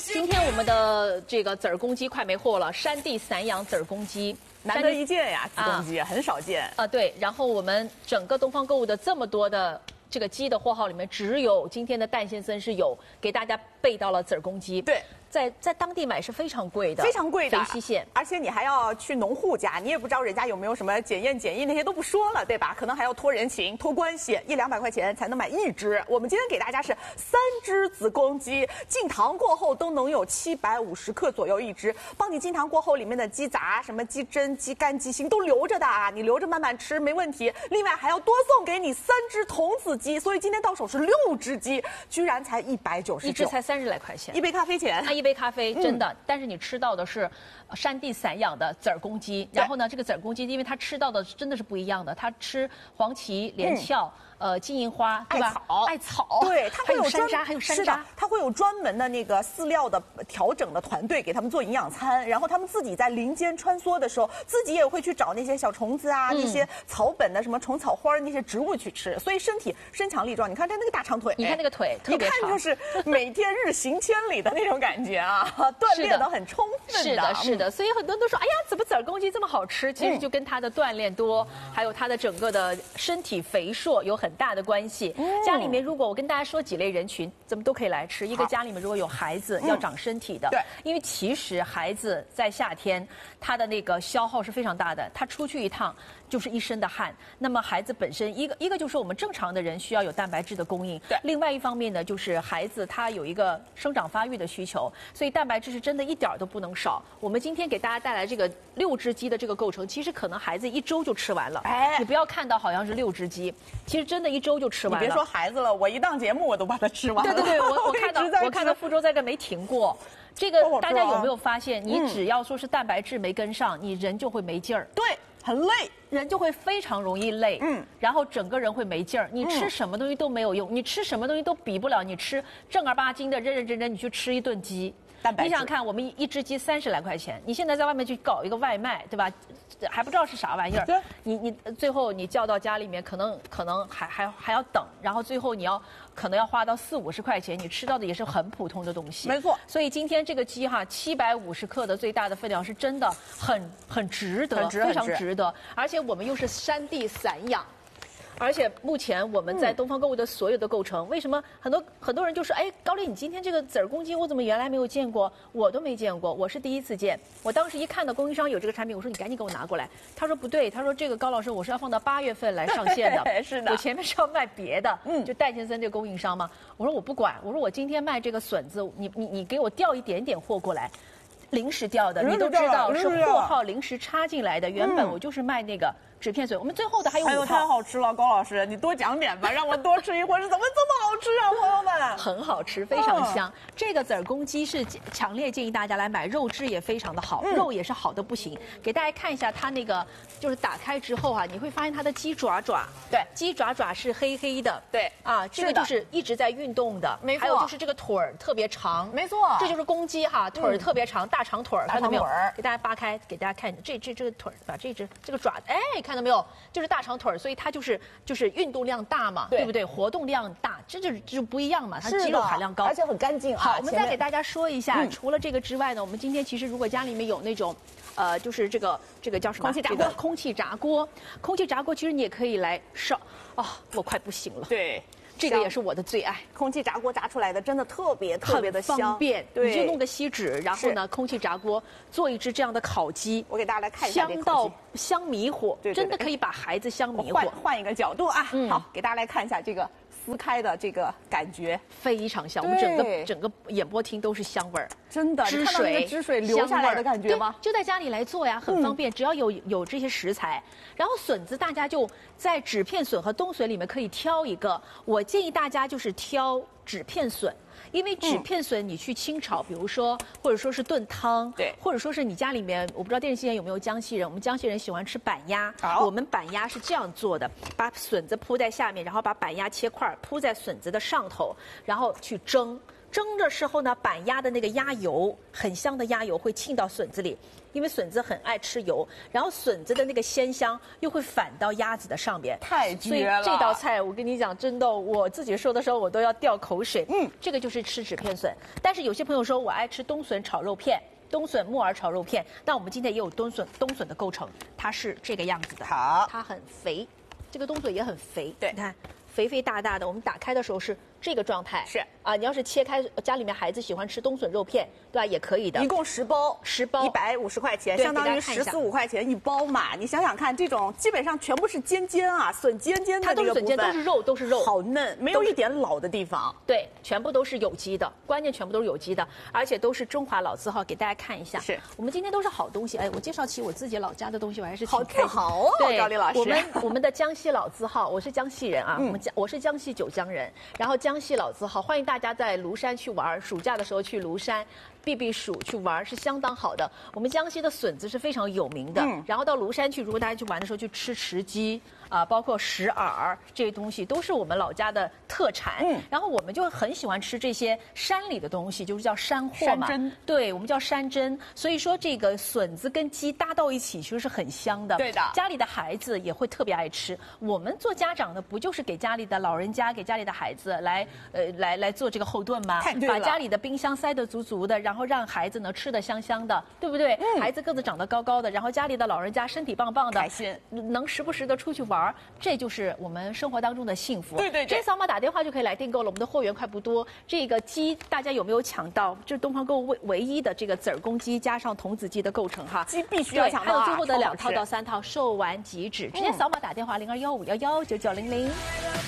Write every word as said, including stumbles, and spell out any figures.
今天我们的这个籽儿公鸡快没货了，山地散养籽儿公鸡， 难得一见呀，鸡公鸡、啊、很少见啊。对，然后我们整个东方购物的这么多的这个鸡的货号里面，只有今天的蛋先生是有给大家备到了籽儿公鸡。 对。 在在当地买是非常贵的， 非常贵的肥西县， 而且你还要去农户家，你也不知道人家有没有什么检验检疫那些都不说了，对吧？可能还要托人情、托关系，一两百块钱才能买一只。我们今天给大家是三只子公鸡，进糖过后都能有七百五十克左右一只，帮你进糖过后里面的鸡杂、什么鸡胗、鸡肝、鸡心都留着的啊，你留着慢慢吃没问题。另外还要多送给你三只童子鸡，所以今天到手是六只鸡，居然才一百九十九， 一只才三十来块钱， 一杯咖啡钱。 那一杯咖啡真的。嗯，但是你吃到的是山地散养的籽儿公鸡，然后呢，这个籽儿公鸡，因为它吃到的真的是不一样的，它吃黄芪、连翘。嗯呃，金银花，对吧？ 艾草， 艾草， 对，它会有山楂，还有山楂， 它会有专门的那个饲料的调整的团队给他们做营养餐，然后他们自己在林间穿梭的时候，自己也会去找那些小虫子啊，嗯、那些草本的什么虫草花那些植物去吃，所以身体身强力壮。你看它那个大长腿， 你看那个腿，特别长， 一看就是每天日行千里的那种感觉啊，锻炼得很充分的。是的，是的，所以很多人都说，哎呀，怎么籽儿公鸡这么好吃？其实就跟它的锻炼多，嗯、还有它的整个的身体肥硕有很大的关系。嗯、家里面如果我跟大家说几类人群，怎么都可以来吃。一个家里面如果有孩子要长身体的， 对， 因为其实孩子在夏天他的那个消耗是非常大的，他出去一趟就是一身的汗。那么孩子本身一个一个就是我们正常的人需要有蛋白质的供应， 对。 另外一方面呢，就是孩子他有一个生长发育的需求，所以蛋白质是真的一点都不能少。我们今天给大家带来这个六只鸡的这个构成，其实可能孩子一周就吃完了。哎，你不要看到好像是六只鸡，其实真的一周就吃完了。 你别说孩子了，我一档节目我都把它吃完了。 对对对，我我看到我看到福州在这没停过。这个大家有没有发现？你只要说是蛋白质没跟上，你人就会没劲儿。 对，很累， 人就会非常容易累。嗯，然后整个人会没劲儿。你吃什么东西都没有用，你吃什么东西都比不了你吃正儿八经的认认真真你去吃一顿鸡。 蛋白质， 你想想看，我们一只鸡三十来块钱，你现在在外面去搞一个外卖，对吧？还不知道是啥玩意儿。 对， 你你最后你叫到家里面，可能可能还还还要等，然后最后你要可能要花到四五十块钱，你吃到的也是很普通的东西。 没错。 所以今天这个鸡哈，七百五十克的最大的分量是真的很很值得， 很值非常值得，而且我们又是山地散养。而且目前我们在东方购物的所有的构成，嗯、为什么很多很多人就说，哎，高丽，你今天这个籽儿公鸡我怎么原来没有见过？我都没见过，我是第一次见。我当时一看到供应商有这个产品，我说你赶紧给我拿过来。他说不对，他说这个高老师我是要放到八月份来上线的， 是的， 我前面是要卖别的，嗯，就戴先生这个供应商嘛。我说我不管，我说我今天卖这个笋子，你你你给我调一点点货过来。临时调的，你都知道是货号临时插进来的。原本我就是卖那个纸片笋，我们最后的还有五号。 哎呦，太好吃了，高老师，你多讲点吧，让我多吃一会儿。怎么这么好吃啊，朋友们？ 很好吃，非常香。这个籽儿公鸡是强烈建议大家来买，肉质也非常的好，肉也是好的不行。给大家看一下它那个，就是打开之后啊，你会发现它的鸡爪爪， 对， 鸡爪爪是黑黑的， 对， 啊，这个就是一直在运动的， 没错。 还有就是这个腿儿特别长， 没错， 这就是公鸡哈，腿儿特别长，大长腿儿，看到没有？给大家扒开，给大家看，这这这个腿儿，把这只这个爪，哎，看到没有？就是大长腿儿，所以它就是就是运动量大嘛，对不对？活动量大，这就就不一样嘛，它肌肉含量高， 而且很干净啊。 好，我们再给大家说一下，除了这个之外呢，我们今天其实如果家里面有那种，呃，就是这个这个叫什么？ 空气炸锅。 空气炸锅，空气炸锅，其实你也可以来烧。啊，我快不行了。 对。 这个也是我的最爱， 空气炸锅炸出来的真的特别特别的香， 方便。 对， 你就弄个锡纸，然后呢，空气炸锅做一只这样的烤鸡， 我给大家来看一下这香到香迷糊， 对， 真的可以把孩子香迷糊。 换换一个角度啊，好，给大家来看一下这个撕开的这个感觉， 非常香。我们整个整个演播厅都是香味儿， 真的， 汁水汁水流下来的感觉吗？ 就在家里来做呀，很方便，只要有有这些食材。然后笋子大家就在纸片笋和冬笋里面可以挑一个，我建议大家就是挑纸片笋。因为纸片笋你去清炒，比如说或者说是炖汤， 对，或者说是你家里面，我不知道电视机前有没有江西人，我们江西人喜欢吃板鸭，我们板鸭是这样做的，把笋子铺在下面，然后把板鸭切块铺在笋子的上头，然后去蒸。 蒸的时候呢，板鸭的那个鸭油很香的鸭油会沁到笋子里，因为笋子很爱吃油，然后笋子的那个鲜香又会反到鸭子的上边， 太绝了。 所以这道菜我跟你讲，真的我自己说的时候我都要掉口水。嗯，这个就是吃纸片笋，但是有些朋友说我爱吃冬笋炒肉片。冬笋木耳炒肉片，但我们今天也有冬笋冬笋的构成，它是这个样子的。 好， 它很肥，这个冬笋也很肥。 对， 你看肥肥大大的，我们打开的时候是这个状态。 是啊，你要是切开，家里面孩子喜欢吃冬笋肉片，对吧？也可以的。 一共十包， 十包一百五十块钱， 对相当于十四五块钱一包嘛。你想想看，这种基本上全部是尖尖啊，笋尖尖的它都是这个部分， 笋尖，都是肉，都是肉， 好嫩，没有一点老的地方。 对，全部都是有机的，关键全部都是有机的，而且都是中华老字号，给大家看一下。 是我们今天都是好东西。哎，我介绍起我自己老家的东西，我还是挺好自豪哦， 对， 高丽老师。 我们我们的江西老字号，我是江西人啊， 嗯、 我们江我是江西九江人，然后江西老字号，欢迎大家在庐山去玩，暑假的时候去庐山避避暑去玩是相当好的。我们江西的笋子是非常有名的，嗯、然后到庐山去，如果大家去玩的时候去吃石鸡啊、呃，包括石耳这些东西都是我们老家的特产。嗯，然后我们就很喜欢吃这些山里的东西，就是叫山货嘛。 山珍， 对，我们叫山珍。所以说这个笋子跟鸡搭到一起，其实是很香的。 对的， 家里的孩子也会特别爱吃。我们做家长的，不就是给家里的老人家、给家里的孩子来呃来来做这个后盾吗？把家里的冰箱塞得足足的，然后让孩子呢吃得香香的，对不对？嗯、孩子个子长得高高的，然后家里的老人家身体棒棒的， 开心， 能时不时的出去玩，这就是我们生活当中的幸福。 对对对， 直接扫码打电话就可以来订购了，我们的货源快不多。这个鸡大家有没有抢到？这是东方购物唯唯一的这个子儿公鸡加上童子鸡的构成哈， 鸡必须要抢到、啊。 还有最后的两套到三套售完即止，直接扫码打电话零二幺五幺幺九九零零。